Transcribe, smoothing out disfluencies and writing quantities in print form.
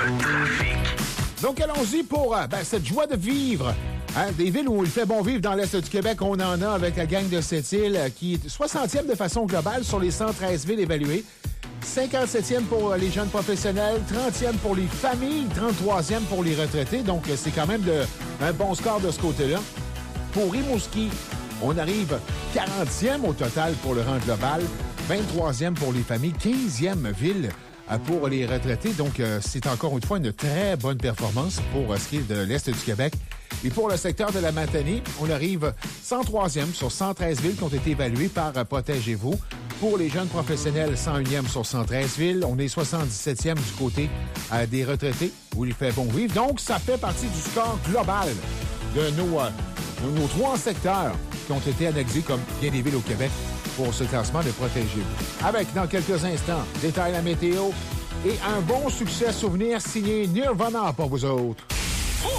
Donc, allons-y pour cette joie de vivre. Hein, des villes où il fait bon vivre dans l'Est du Québec, on en a avec la gang de Sept-Îles qui est 60e de façon globale sur les 113 villes évaluées. 57e pour les jeunes professionnels, 30e pour les familles, 33e pour les retraités. Donc, c'est quand même un bon score de ce côté-là. Pour Rimouski, on arrive 40e au total pour le rang global, 23e pour les familles, 15e ville pour les retraités. Donc, c'est encore une fois une très bonne performance pour ce qui est de l'Est du Québec. Et pour le secteur de la Matanie, on arrive 103e sur 113 villes qui ont été évaluées par Protégez-vous. Pour les jeunes professionnels, 101e sur 113 villes. On est 77e du côté des retraités, où il fait bon vivre. Donc, ça fait partie du score global de nos trois secteurs qui ont été analysés comme bien des villes au Québec pour ce classement de Protégez-vous. Avec, dans quelques instants, détail la météo et un bon succès souvenir signé Nirvana pour vous autres.